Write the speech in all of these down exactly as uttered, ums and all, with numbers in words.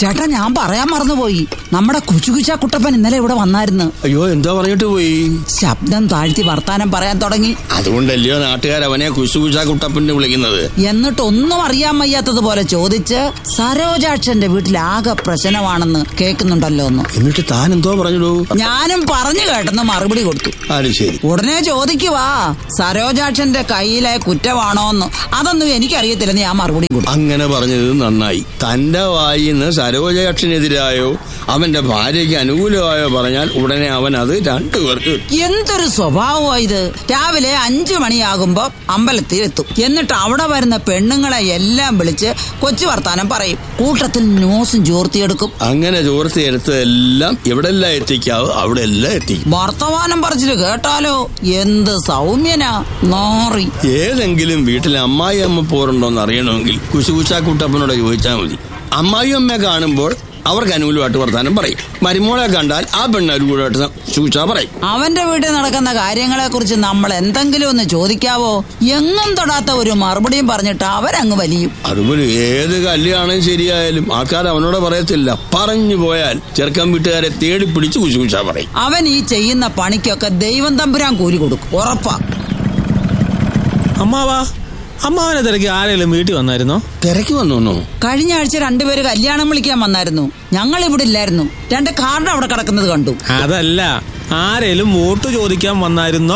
ചേട്ടാ, ഞാൻ പറയാൻ മറന്നുപോയി. നമ്മുടെ കുച്ചുകുച്ച കുട്ടപ്പൻ ഇന്നലെ ഇവിടെ വന്നായിരുന്നു. അയ്യോ, എന്താ പറഞ്ഞിട്ട് പോയി? ശബ്ദം താഴ്ത്തി വർത്താനം പറയാൻ തുടങ്ങി. അതുകൊണ്ടല്ലയോ നാട്ടുകാർ അവനെ കുച്ചുകുച്ച കുട്ടപ്പനെ വിളിക്കുന്നത്. എന്നിട്ട് ഒന്നും അറിയാൻ വയ്യാത്തതുപോലെ ചോദിച്ച് സരോജാക്ഷന്റെ വീട്ടിലാകെ പ്രശ്നമാണെന്ന് കേൾക്കുന്നുണ്ടല്ലോ ഒന്ന്. എന്നിട്ട് താൻ എന്തോ പറഞ്ഞിടൂ? ഞാനും പറഞ്ഞു കേട്ടെന്ന് മറുപടി കൊടുത്തു. അത് ശരി. ഉടനെ ചോദിക്കുവാ സരോജാക്ഷന്റെ കയ്യിലെ കുറ്റമാണോന്ന്. അതൊന്നും എനിക്കറിയത്തില്ലെന്ന് ഞാൻ മറുപടി കൊടുത്തു. അങ്ങനെ പറഞ്ഞത് നന്നായി. തന്റെ വായിന്ന് സരോജാക്ഷനെതിരായോ അവന്റെ ഭാര്യയ്ക്ക് അനുകൂലമായോ പറഞ്ഞാൽ ഉടനെ അവൻ അത് രണ്ടുപേർക്ക്. എന്തൊരു സ്വഭാവമാ ഇത്. രാവിലെ അഞ്ചു മണിയാകുമ്പോ അമ്പലത്തിൽ എത്തും. എന്നിട്ട് അവിടെ വരുന്ന പെണ്ണുങ്ങളെ എല്ലാം വിളിച്ച് കൊച്ചു വർത്താനം പറയും. കൂട്ടത്തിൽ ന്യൂസും ചോർത്തിയെടുക്കും. അങ്ങനെ ചോർത്തിയെടുത്തതെല്ലാം എവിടെല്ലാം എത്തിക്കാവോ അവിടെ എല്ലാം എത്തിക്കും. വർത്തമാനം പറച്ചില് കേട്ടാലോ എന്ത് സൗമ്യനാ നോറി. ഏതെങ്കിലും വീട്ടിലെ അമ്മായി അമ്മ പോറുണ്ടോന്ന് അറിയണമെങ്കിൽ കുശുകുശാക്കുട്ടപ്പനോട് ചോദിച്ചാൽ മതി. അമ്മായി അമ്മയെ കാണുമ്പോൾ അവർക്ക് അനുകൂലമായിട്ട് വർത്താനം പറയും. മരുമോളെ കണ്ടാൽ ആ പെണ്ണ് അനുകൂലമായിട്ട് സൂചിച്ചാ പറയും. അവന്റെ വീട്ടിൽ നടക്കുന്ന കാര്യങ്ങളെ കുറിച്ച് നമ്മൾ എന്തെങ്കിലും ഒന്ന് ചോദിക്കാവോ? എങ്ങും തൊടാത്ത ഒരു മറുപടിയും പറഞ്ഞിട്ട് അവരങ്ങ് വലിയും. അതുപോലെ ഏത് കല്യാണം ശരിയായാലും ആൾക്കാർ അവനോട് പറയത്തില്ല. പറഞ്ഞു പോയാൽ ചെറുക്കൻ വീട്ടുകാരെ തേടി പിടിച്ച് കുശുകുശാ പറയും. അവൻ ഈ ചെയ്യുന്ന പണിക്കൊക്കെ ദൈവം തമ്പുരാൻ കൂലി കൊടുക്കും, ഉറപ്പാ. അമ്മാവാ, അമ്മാവനെ തിരക്കി ആരെങ്കിലും വീട്ടിൽ വന്നായിരുന്നോ? തിരക്കി വന്നോന്നോ? കഴിഞ്ഞ ആഴ്ച രണ്ടുപേര് കല്യാണം വിളിക്കാൻ വന്നായിരുന്നു. ഞങ്ങൾ ഇവിടെ ഇല്ലായിരുന്നു. രണ്ട് കാർഡ് അവിടെ കിടക്കുന്നത് കണ്ടു. അതല്ല, ആരെങ്കിലും വോട്ട് ചോദിക്കാൻ വന്നായിരുന്നോ?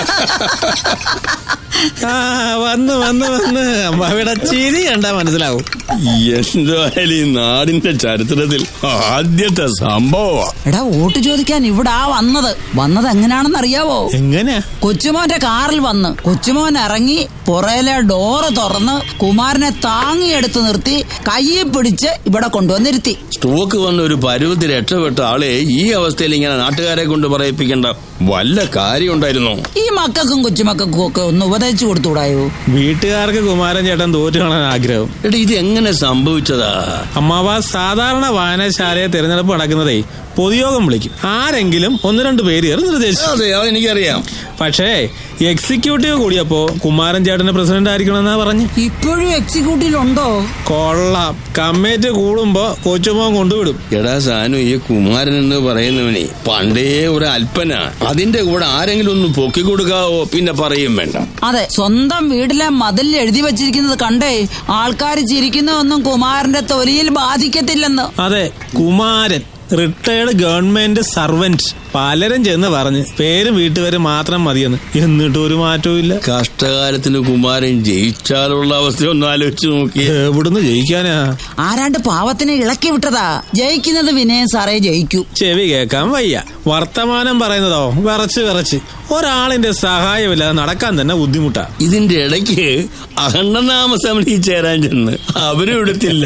ആ വന്ന് വന്ന് വന്ന് അമ്മാവിടെ ചിരി കണ്ടാ മനസ്സിലാവും. എന്തായാലും ഈ നാടിന്റെ ചരിത്രത്തിൽ ആദ്യത്തെ സംഭവമാ. എടാ, വോട്ട് ചോദിക്കാൻ ഇവിടെ ആ വന്നത് വന്നത് എങ്ങനെയാണെന്ന് അറിയാവോ? എങ്ങനെയാ? കൊച്ചുമോന്റെ കാറിൽ വന്ന് കൊച്ചുമോൻ ഇറങ്ങി പുറയിലെ ഡോറ് തുറന്ന് കുമാരനെ താങ്ങിയെടുത്ത് നിർത്തി കയ്യിൽ പിടിച്ച് ഇവിടെ കൊണ്ടുവന്നിരുത്തി. സ്റ്റോക്ക് വന്ന ഒരു പരുവത്തിൽ രക്ഷപ്പെട്ട ആളെ ഈ അവസ്ഥയിൽ ഇങ്ങനെ നാട്ടുകാരെ കൊണ്ട് പറയിപ്പിക്കേണ്ട വല്ല കാര്യം ഉണ്ടായിരുന്നോ? ഈ മക്കൾക്കും കൊച്ചുമക്കൾക്കും ഒക്കെ ഒന്ന് ഉപദേശിച്ചു കൊടുത്തുകൂടായോ? വീട്ടുകാർക്ക് കുമാരൻ ചേട്ടൻ തോറ്റു കാണാൻ ആഗ്രഹം. എടാ, ഇത് എങ്ങനെ സംഭവിച്ചതാ? അമ്മാവ, സാധാരണ വായനശാലയെ തിരഞ്ഞെടുപ്പ് നടക്കുന്നതേ പൊതുയോഗം വിളിക്കും. ആരെങ്കിലും ഒന്ന് രണ്ട് പേര് നിർദ്ദേശിച്ചു. അതെ, അതെനിക്കറിയാം. പക്ഷേ എക്സിക്യൂട്ടീവ് കൂടിയപ്പോ കുമാരൻ ചേട്ടന് പ്രസിഡന്റ് ആയിരിക്കണമെന്നാ പറഞ്ഞു. ഇപ്പോഴും എക്സിക്യൂട്ടീവിലുണ്ടോ? കൊള്ളാം. കമ്മിറ്റി കൂടുമ്പോ കൊച്ചുമോൻ കൊണ്ടുവിടും. എടാ സാനു, ഈ കുമാരൻ എന്ന് പറയുന്നവനെ പണ്ടേ ഒരു അല്പനാ. അതിന്റെ കൂടെ ആരെങ്കിലും ഒന്ന് പൊക്കി കൊടുക്കാവോ? പിന്നെ പറയും വേണ്ട. അതെ, സ്വന്തം വീട്ടിലെ മതിൽ എഴുതി വെച്ചിരിക്കുന്നത് കണ്ടേ ആൾക്കാർ ചിരിക്കുന്നതൊന്നും കുമാരന്റെ തൊലിയിൽ ബാധിക്കത്തില്ലെന്ന്. അതെ, കുമാരൻ റിട്ടയർഡ് ഗവൺമെന്റ് സർവന്റ്. പലരും ചെന്ന് പറഞ്ഞ് പേരും വീട്ടുപേരും മാത്രം മതിയെന്ന്. എന്നിട്ട് ഒരു മാറ്റവും ഇല്ല. കഷ്ടകാലത്തിന് കുമാരൻ ജയിച്ചാലുള്ള അവസ്ഥയൊന്നും ആലോചിച്ച് നോക്കി. എവിടുന്ന് ജയിക്കാനാ? ആരാണ്ട് പാവത്തിനെ ഇളക്കി വിട്ടതാ. ജയിക്കുന്നത് വിനയൻ സാറേ ജയിക്കൂ. ചെവി കേൾക്കാൻ വയ്യ. വർത്തമാനം പറയുന്നതോ വിറച്ച് വിറച്ച്. ഒരാളിന്റെ സഹായമില്ലാതെ നടക്കാൻ തന്നെ ബുദ്ധിമുട്ടാ. ഇതിന്റെ ഇടയ്ക്ക് അഖണ്ഡനാമ സമിതി ചേരാൻ ചെന്ന് അവരും എടുത്തില്ല.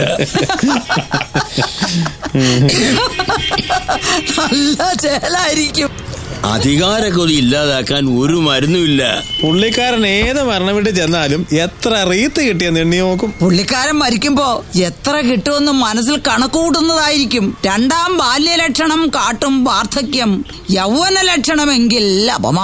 നല്ല ചേലായിരിക്കും. അധികാരക്കൊതി ഇല്ലാതാക്കാൻ ഒരു മരുന്നുമില്ല. പുള്ളിക്കാരൻ ഏത് മരണം വീട്ടിൽ ചെന്നാലും എത്ര റീത്ത് കിട്ടിയെന്ന് എണ്ണി നോക്കും. പുള്ളിക്കാരൻ മരിക്കുമ്പോ എത്ര കിട്ടുമെന്ന് മനസ്സിൽ കണക്കുകൂട്ടുന്നതായിരിക്കും. രണ്ടാം ബാല്യലക്ഷണം കാട്ടും വാർദ്ധക്യം, യൗവന ലക്ഷണമെങ്കിൽ അപമാനം.